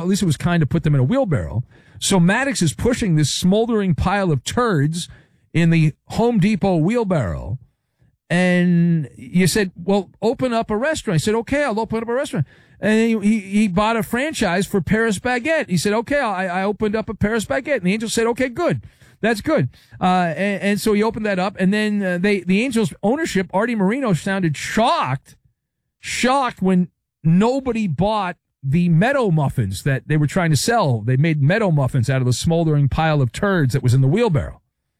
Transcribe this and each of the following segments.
at least it was kind to put them in a wheelbarrow. So Maddox is pushing this smoldering pile of turds in the Home Depot wheelbarrow. And you said, well, open up a restaurant. He said, okay, I'll open up a restaurant. And he bought a franchise for Paris Baguette. He said, okay, I opened up a Paris Baguette. And the Angels said, okay, good. That's good. And so he opened that up. And then the Angels ownership, Artie Moreno, sounded shocked when nobody bought the Meadow muffins that they were trying to sell. They made Meadow muffins out of the smoldering pile of turds that was in the wheelbarrow.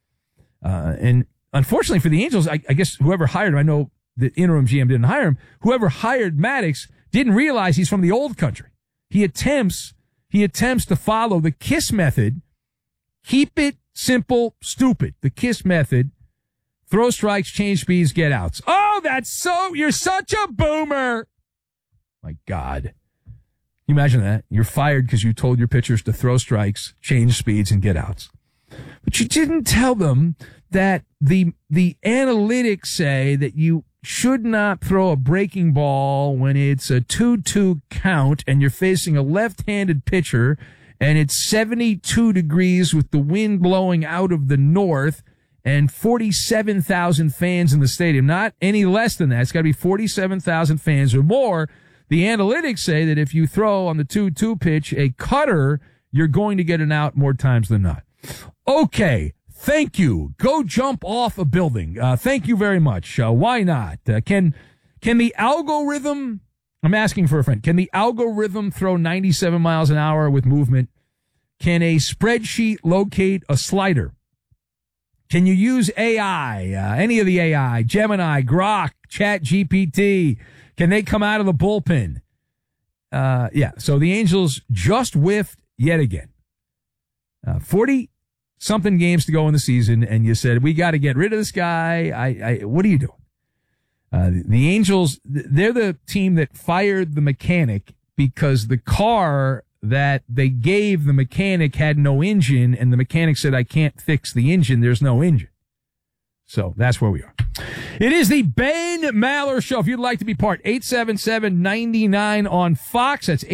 And unfortunately for the Angels, I guess whoever hired him, I know the interim GM didn't hire him, whoever hired Maddox didn't realize he's from the old country. He attempts to follow the KISS method. Keep it simple, stupid. The KISS method. Throw strikes, change speeds, get outs. Oh, you're such a boomer. My God. Can you imagine that? You're fired because you told your pitchers to throw strikes, change speeds, and get outs. But you didn't tell them that the analytics say that you should not throw a breaking ball when it's a 2-2 count and you're facing a left-handed pitcher and it's 72 degrees with the wind blowing out of the north and 47,000 fans in the stadium. Not any less than that. It's got to be 47,000 fans or more. The analytics say that if you throw on the 2-2 pitch a cutter, you're going to get an out more times than not. Okay. Thank you. Go jump off a building. Thank you very much. Why not? Can the algorithm, I'm asking for a friend, can the algorithm throw 97 miles an hour with movement? Can a spreadsheet locate a slider? Can you use AI, any of the AI, Gemini, Grok, ChatGPT? Can they come out of the bullpen? Yeah, so the Angels just whiffed yet again. 40-something games to go in the season, and you said, we got to get rid of this guy. What are you doing? The Angels, they're the team that fired the mechanic because the car that they gave the mechanic had no engine, and the mechanic said, I can't fix the engine. There's no engine. So that's where we are. It is the Ben Maller Show. If you'd like to be part, 877-99 on Fox. That's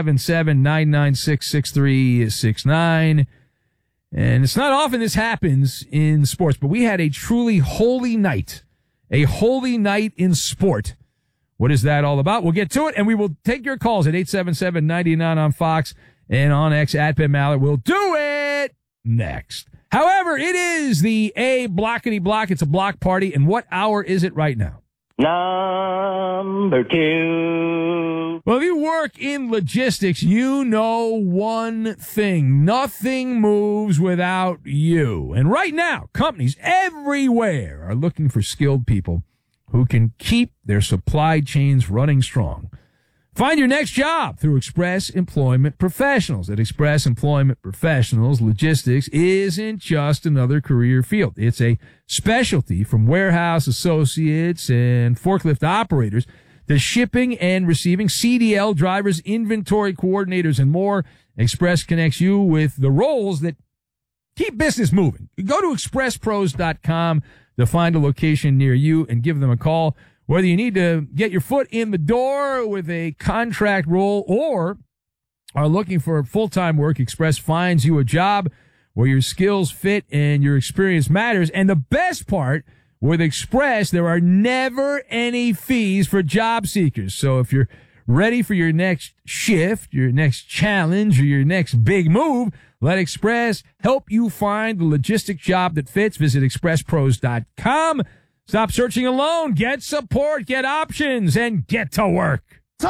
877-996-6369. And it's not often this happens in sports, but we had a truly holy night. A holy night in sport. What is that all about? We'll get to it, and we will take your calls at 877-99 on Fox and on X at Ben Maller. We'll do it next. However, it is the A Blockity Block. It's a block party. And what hour is it right now? Number 2. Well, if you work in logistics, you know one thing. Nothing moves without you. And right now, companies everywhere are looking for skilled people who can keep their supply chains running strong. Find your next job through Express Employment Professionals. At Express Employment Professionals, logistics isn't just another career field. It's a specialty from warehouse associates and forklift operators to shipping and receiving, CDL drivers, inventory coordinators, and more. Express connects you with the roles that keep business moving. Go to expresspros.com to find a location near you and give them a call. Whether you need to get your foot in the door with a contract role or are looking for full-time work, Express finds you a job where your skills fit and your experience matters. And the best part, with Express, there are never any fees for job seekers. So if you're ready for your next shift, your next challenge, or your next big move, let Express help you find the logistic job that fits. Visit expresspros.com. Stop searching alone. Get support, get options, and get to work.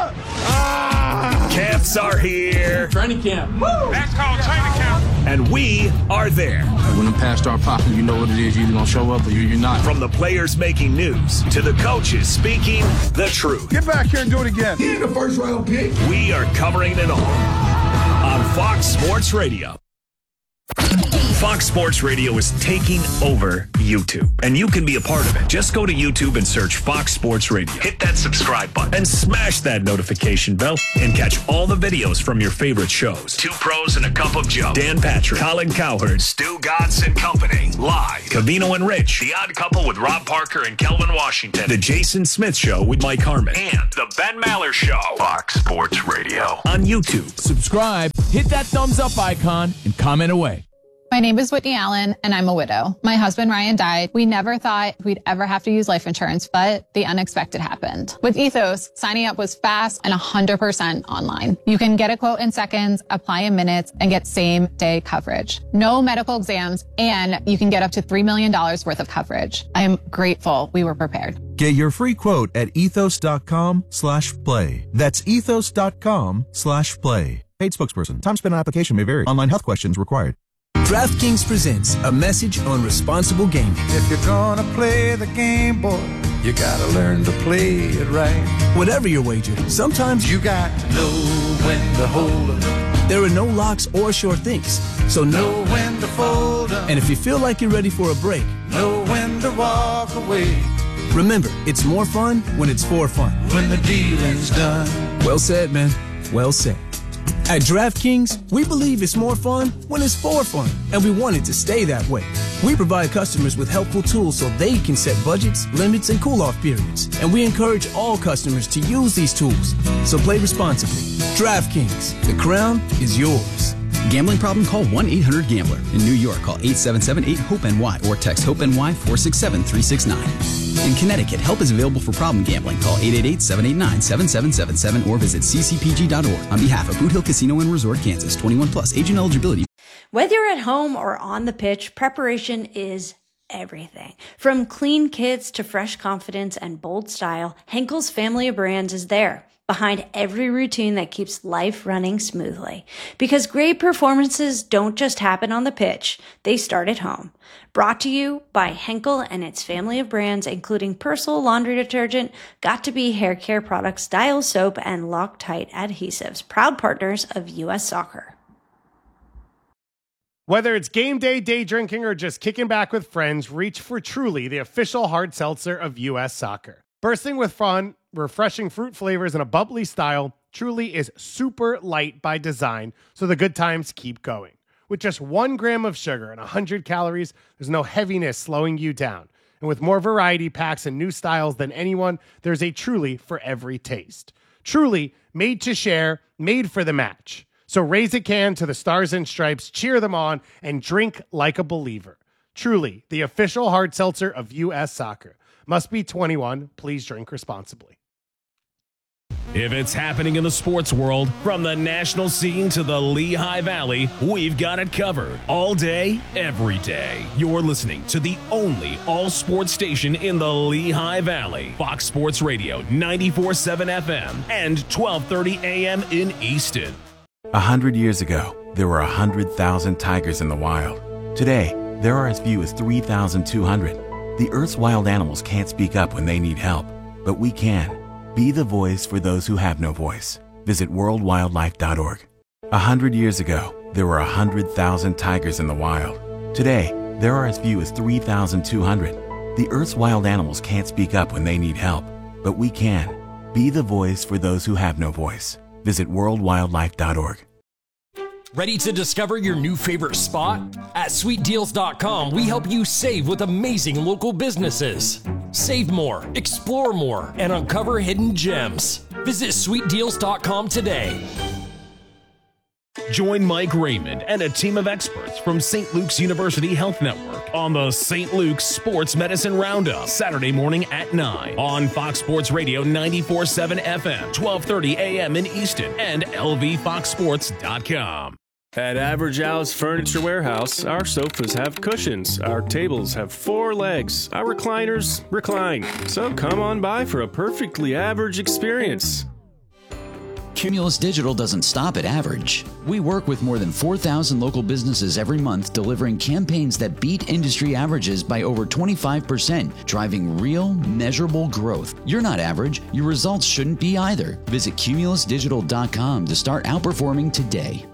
Camps are here. Training camp. Woo! That's called training camp. And we are there. When the pass start popping, you know what it is. You're either going to show up or you're not. From the players making news to the coaches speaking the truth. Get back here and do it again. He ain't the first round pick. We are covering it all on Fox Sports Radio. Fox Sports Radio is taking over YouTube, and you can be a part of it. Just go to YouTube and search Fox Sports Radio. Hit that subscribe button and smash that notification bell and catch all the videos from your favorite shows. Two Pros and a Cup of Joe. Dan Patrick, Colin Cowherd, Stu Gatz and Company. Live. Cavino and Rich. The Odd Couple with Rob Parker and Kelvin Washington. The Jason Smith Show with Mike Harmon. And The Ben Maller Show. Fox Sports Radio on YouTube. Subscribe. Hit that thumbs up icon and comment away. My name is Whitney Allen, and I'm a widow. My husband, Ryan, died. We never thought we'd ever have to use life insurance, but the unexpected happened. With Ethos, signing up was fast and 100% online. You can get a quote in seconds, apply in minutes, and get same-day coverage. No medical exams, and you can get up to $3 million worth of coverage. I am grateful we were prepared. Get your free quote at ethos.com/play. That's ethos.com/play. Paid spokesperson. Time spent on application may vary. Online health questions required. DraftKings presents a message on responsible gaming. If you're gonna play the game, boy, you gotta learn to play it right. Whatever your wager, sometimes you got to know when to hold 'em. There are no locks or sure things, so know when to fold 'em. And if you feel like you're ready for a break, know when to walk away. Remember, it's more fun when it's for fun. When the dealing's done. Well said, man. Well said. At DraftKings, we believe it's more fun when it's for fun, and we want it to stay that way. We provide customers with helpful tools so they can set budgets, limits, and cool-off periods, and we encourage all customers to use these tools. So play responsibly. DraftKings, the crown is yours. Gambling problem? Call 1-800-GAMBLER. In New York, call 877-8-HOPE-NY or text HOPE-NY 467-369. In Connecticut, help is available for problem gambling. Call 888-789-7777 or visit ccpg.org. On behalf of Boot Hill Casino and Resort, Kansas, 21 plus, age and eligibility. Whether you're at home or on the pitch, preparation is everything. From clean kits to fresh confidence and bold style, Henkel's family of brands is there, behind every routine that keeps life running smoothly. Because great performances don't just happen on the pitch, they start at home. Brought to you by Henkel and its family of brands, including Persil laundry detergent, Got2b hair care products, Dial soap, and Loctite adhesives, proud partners of U.S. Soccer. Whether it's game day, day drinking, or just kicking back with friends, reach for Truly, the official hard seltzer of U.S. Soccer. Bursting with fun, refreshing fruit flavors, and a bubbly style, Truly is super light by design, so the good times keep going. With just 1 gram of sugar and 100 calories, there's no heaviness slowing you down. And with more variety packs and new styles than anyone, there's a Truly for every taste. Truly, made to share, made for the match. So raise a can to the Stars and Stripes, cheer them on, and drink like a believer. Truly, the official hard seltzer of U.S. Soccer. Must be 21. Please drink responsibly. If it's happening in the sports world, from the national scene to the Lehigh Valley, we've got it covered. All day, every day. You're listening to the only all-sports station in the Lehigh Valley. Fox Sports Radio, 94.7 FM and 1230 AM in Easton. 100 years ago, there were 100,000 tigers in the wild. Today, there are as few as 3,200. The Earth's wild animals can't speak up when they need help, but we can. Be the voice for those who have no voice. Visit worldwildlife.org. 100 years ago, there were 100,000 tigers in the wild. Today, there are as few as 3,200. The Earth's wild animals can't speak up when they need help, but we can. Be the voice for those who have no voice. Visit worldwildlife.org. Ready to discover your new favorite spot? At sweetdeals.com, we help you save with amazing local businesses. Save more, explore more, and uncover hidden gems. Visit sweetdeals.com today. Join Mike Raymond and a team of experts from St. Luke's University Health Network on the St. Luke's Sports Medicine Roundup, Saturday morning at 9 on Fox Sports Radio 94.7 FM, 1230 AM in Easton, and lvfoxsports.com. At Average Al's Furniture Warehouse, our sofas have cushions, our tables have 4 legs, our recliners recline. So come on by for a perfectly average experience. Cumulus Digital doesn't stop at average. We work with more than 4,000 local businesses every month, delivering campaigns that beat industry averages by over 25%, driving real, measurable growth. You're not average. Your results shouldn't be either. Visit cumulusdigital.com to start outperforming today.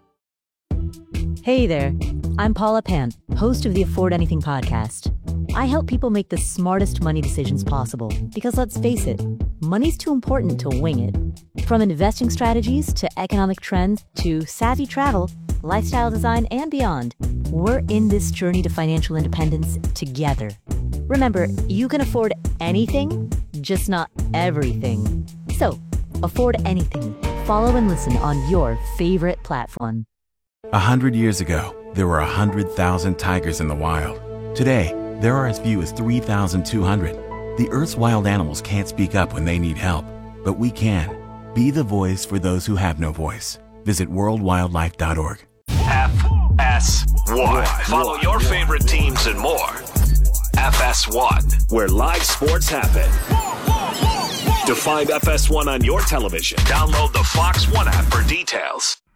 Hey there, I'm Paula Pant, host of the Afford Anything podcast. I help people make the smartest money decisions possible because, let's face it, money's too important to wing it. From investing strategies to economic trends to savvy travel, lifestyle design, and beyond, we're in this journey to financial independence together. Remember, you can afford anything, just not everything. So, afford anything. follow and listen on your favorite platform. 100 years ago, there were 100,000 tigers in the wild. Today, there are as few as 3,200. The Earth's wild animals can't speak up when they need help, but we can. Be the voice for those who have no voice. Visit worldwildlife.org. FS1. Follow your favorite teams and more. FS1, where live sports happen. To find FS1 on your television, download the Fox One app for details.